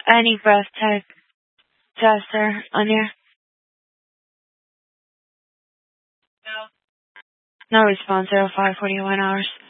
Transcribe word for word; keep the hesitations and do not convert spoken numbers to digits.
Any breath type tester on here? No response. zero five forty-one hours.